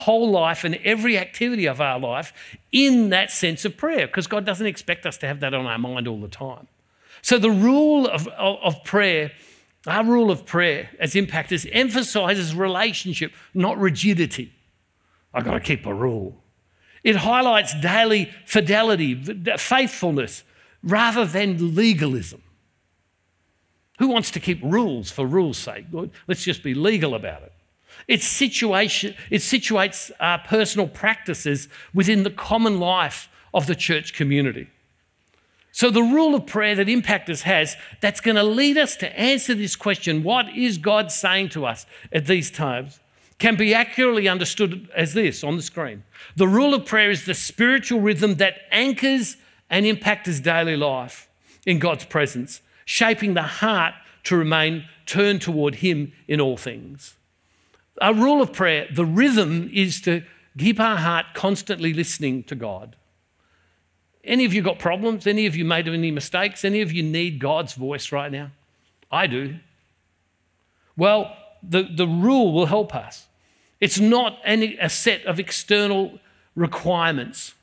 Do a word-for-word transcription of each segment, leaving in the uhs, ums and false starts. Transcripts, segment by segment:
whole life and every activity of our life in that sense of prayer, because God doesn't expect us to have that on our mind all the time. So the rule of, of, of prayer, our rule of prayer as impactors emphasises relationship, not rigidity. I've got to keep a rule. It highlights daily fidelity, faithfulness, rather than legalism. Who wants to keep rules for rules' sake? Let's just be legal about it. It, situation, it situates our personal practices within the common life of the church community. So the rule of prayer that Impactors has, that's going to lead us to answer this question, what is God saying to us at these times, can be accurately understood as this on the screen. The rule of prayer is the spiritual rhythm that anchors and impacts daily life in God's presence, shaping the heart to remain turned toward Him in all things. Our rule of prayer, the rhythm is to keep our heart constantly listening to God. Any of you got problems? Any of you made any mistakes? Any of you need God's voice right now? I do. Well, the, the rule will help us. It's not any, a set of external requirements,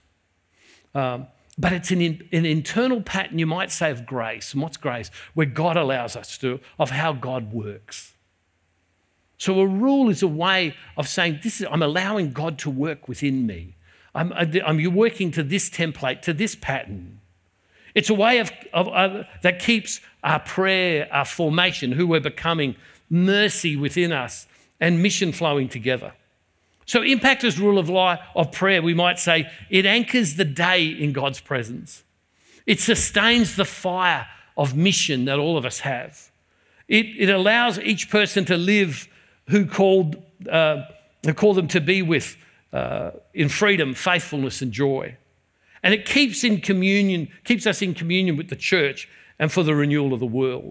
um, but it's an, in, an internal pattern, you might say, of grace. And what's grace? Where God allows us to, of how God works. So a rule is a way of saying, this is, I'm allowing God to work within me. I'm, I'm working to this template, to this pattern. It's a way of, of, of that keeps our prayer, our formation, who we're becoming, mercy within us, and mission flowing together. So Impactors' rule of life of prayer, we might say, it anchors the day in God's presence. It sustains the fire of mission that all of us have. It, it allows each person to live who called, uh, who called them to be with uh, in freedom, faithfulness and joy. And it keeps in communion, keeps us in communion with the church and for the renewal of the world.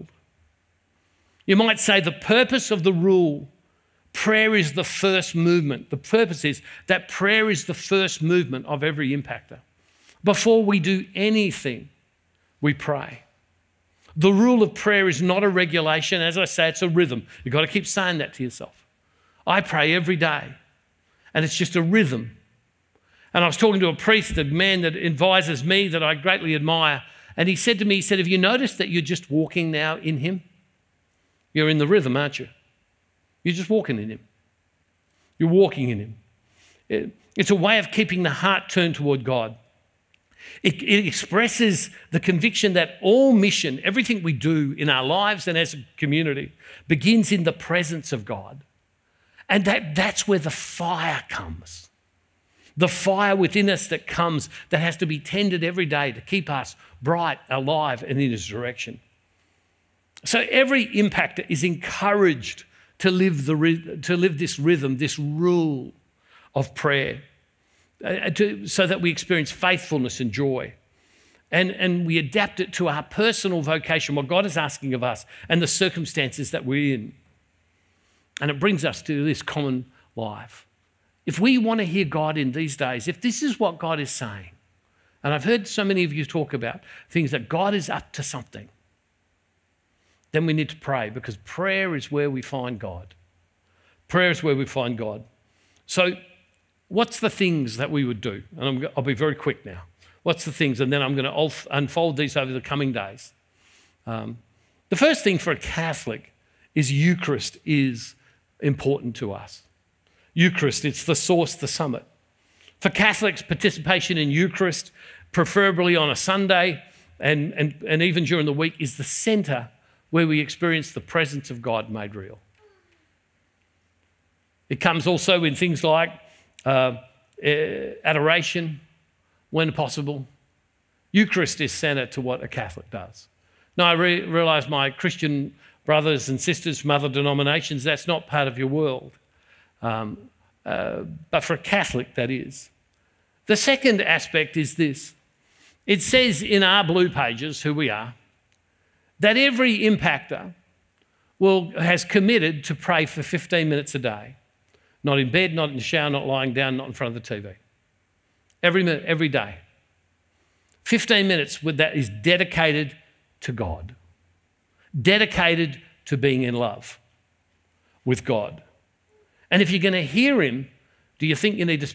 You might say the purpose of the rule, prayer is the first movement. The purpose is that prayer is the first movement of every impactor. Before we do anything, we pray. The rule of prayer is not a regulation. As I say, it's a rhythm. You've got to keep saying that to yourself. I pray every day, and it's just a rhythm. And I was talking to a priest, a man that advises me that I greatly admire, and he said to me, he said, have you noticed that you're just walking now in Him? You're in the rhythm, aren't you? You're just walking in Him. You're walking in Him. It, it's a way of keeping the heart turned toward God. It, it expresses the conviction that all mission, everything we do in our lives and as a community, begins in the presence of God. And that, that's where the fire comes. The fire within us that comes, that has to be tended every day to keep us bright, alive, and in His direction. So every impactor is encouraged to live, the, to live this rhythm, this rule of prayer, uh, to, so that we experience faithfulness and joy. And, and we adapt it to our personal vocation, what God is asking of us, and the circumstances that we're in. And it brings us to this common life. If we want to hear God in these days, if this is what God is saying, and I've heard so many of you talk about things that God is up to something, then we need to pray, because prayer is where we find God. Prayer is where we find God. So what's the things that we would do? And I'm, I'll be very quick now. What's the things? And then I'm going to unfold these over the coming days. Um, the first thing for a Catholic is Eucharist is important to us. Eucharist, it's the source, the summit. For Catholics, participation in Eucharist, preferably on a Sunday and, and, and even during the week, is the centre where we experience the presence of God made real. It comes also in things like uh, adoration, when possible. Eucharist is centre to what a Catholic does. Now, I re- realise my Christian brothers and sisters from other denominations, that's not part of your world. Um, uh, but for a Catholic, that is. The second aspect is this. It says in our blue pages, who we are, that every impactor will, has committed to pray for fifteen minutes a day. Not in bed, not in the shower, not lying down, not in front of the T V. Every minute, every day. fifteen minutes with that is dedicated to God. Dedicated to being in love with God. And if you're going to hear Him, Do you think you need to